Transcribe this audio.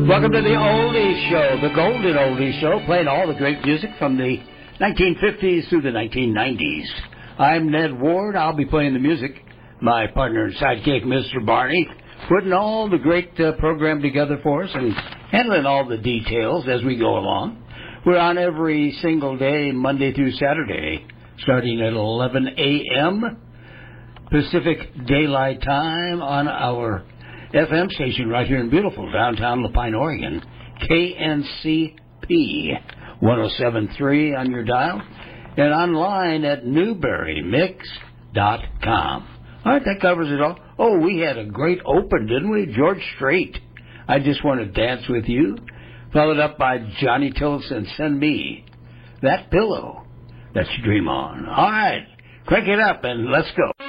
Welcome to the Oldies Show, the Golden Oldies Show, playing all the great music from the 1950s through the 1990s. I'm Ned Ward. I'll be playing the music. My partner and sidekick, Mr. Barney, putting all the great program together for us and handling all the details as we go along. We're on every single day, Monday through Saturday, starting at 11 a.m. Pacific Daylight Time on our FM station right here in beautiful downtown La Pine, Oregon, KNCP 107.3 on your dial, and online at NewberryMix.com. All right, that covers it all. Oh, we had a great open, didn't we? George Strait, I Just Want to Dance With You, followed up by Johnny Tillotson, Send Me That Pillow That You Dream On. All right, crank it up and let's go.